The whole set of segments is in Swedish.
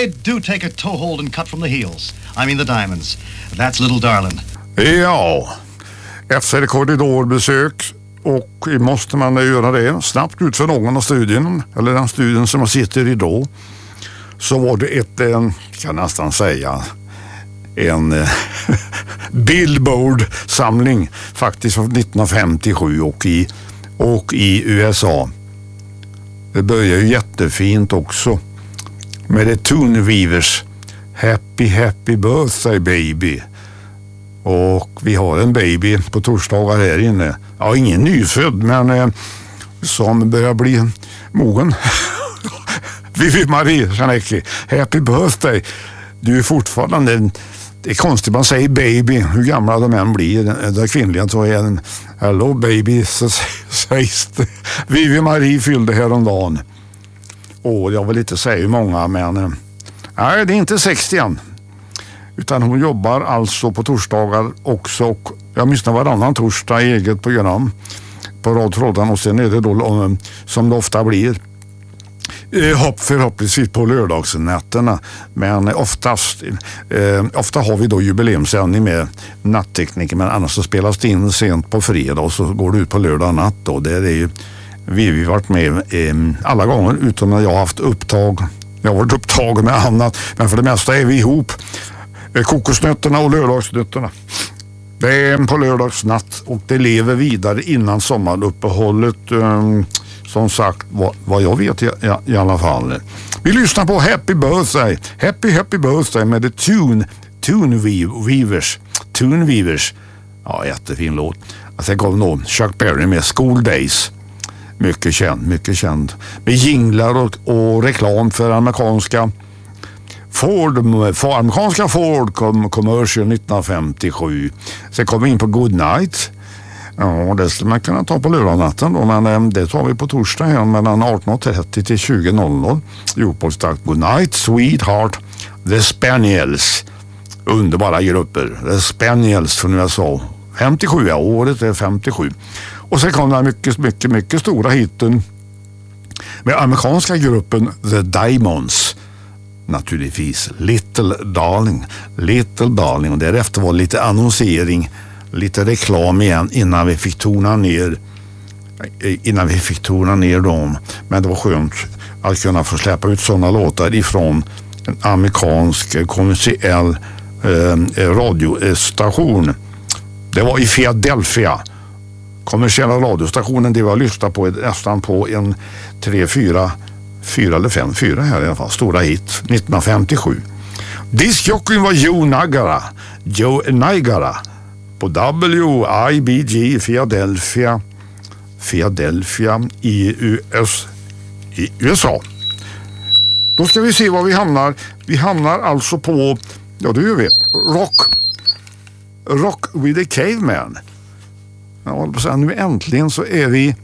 they do take a toehold and cut from the heels. I mean the diamonds. That's little darling. Ja, efter ett korridorbesök och måste man göra det snabbt ut för någon av studien, eller den studien som man sitter i då, så var det kan nästan säga en Billboard-samling faktiskt från 1957 och i USA. Det börjar ju jättefint också med The Tuneweavers Happy Happy Birthday Baby. Och vi har en baby på torsdagar här inne. Ja, ingen nyfödd, men som börjar bli mogen. Vivi Marie Janecki, Happy Birthday. Du är fortfarande, det är konstigt man säger baby, hur gamla de än blir. Det kvinnliga så är en hello baby, så sägs det. Vivi Marie fyllde häromdagen. Jag vill inte säga hur många, men nej, det är inte 60 än. Utan hon jobbar alltså på torsdagar också, och jag missar varannan torsdag i eget program på radtråden, och sen är det då som det ofta blir förhoppningsvis på lördagsnätterna, men ofta har vi då jubileumssändning med nattekniker, men annars så spelas det in sent på fredag och så går det ut på lördag natt då. Det är ju vi varit med alla gånger utom när jag har haft upptag. Jag har varit upptagen med annat, men för det mesta är vi ihop. Kokosnötterna och lördagsnötterna. Det är på lördagsnatt och det lever vidare innan sommaruppehållet. Som sagt, vad jag vet i alla fall. Vi lyssnar på Happy Birthday. Happy Birthday med The Tuneweavers. Ja, jättefin låt. Sen kom då Chuck Berry med School Days. Mycket känd. Med jinglar och reklam för amerikanska Ford commercial 1957. Sen kom vi in på Good Night. Ja, det skulle man kunna ta på lördagsnatten då, men det tar vi på torsdag här mellan 18.30 till 20.00. Djurpolstakt Good Night, Sweetheart, The Spaniels. Underbara grupper. The Spaniels från USA. 57, året är 57. Och sen kom den mycket stora hitten med amerikanska gruppen The Diamonds. Naturligtvis Little Darling. Och därefter var lite annonsering, lite reklam igen innan vi fick tona ner dem. Men det var skönt att kunna få släppa ut sådana låtar ifrån en amerikansk kommersiell radiostation. Det var i Philadelphia. Kommersiella radiostationen, det var lyssnat på nästan på en 4 eller 5 här i alla fall. Stora hit 1957. Diskjockeyn var Joe Nigara på WIBG Philadelphia i USA. Då ska vi se var vi hamnar. Vi hamnar alltså på, ja det gör vi, Rock with a Caveman. Ja, nu äntligen så är vi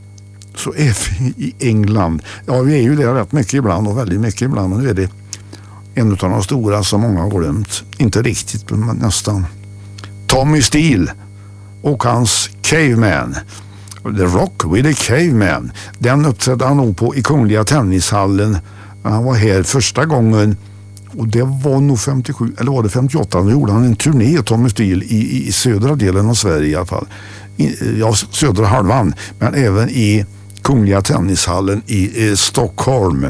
i England. Ja, vi är ju där rätt mycket ibland och väldigt mycket ibland, men nu är det en av de stora som många har glömt. Inte riktigt, men nästan. Tommy Steele och hans Caveman. The Rock with a Caveman. Den uppträdde han nog på i Kungliga Tennishallen. Han var här första gången, och det var nog 57, eller var det 58? Då gjorde han en turné, Tommy Steele, i södra delen av Sverige i alla fall. Södra halvan, men även i Kungliga Tennishallen i Stockholm.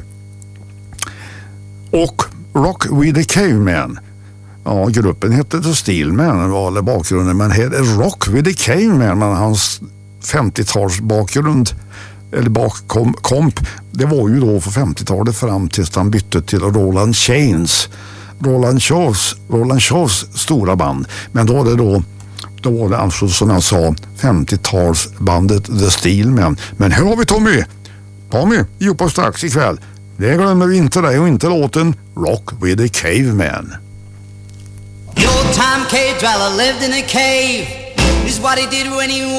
Och Rock with a Caveman. Ja, gruppen hette The Steelman, var bakgrunden, men här är Rock with a Caveman, men hans 50-tals bakgrund eller komp, det var ju då för 50-talet fram tills han bytte till Roland Shaws stora band. Men då var det alltså, som jag sa, 50-talsbandet The Steelman. Men här har vi Tommy Jopa strax ikväll. Det glömmer vi inte, dig och inte låten Rock with a Caveman. The old time cave dweller lived in a cave. This is what he did when he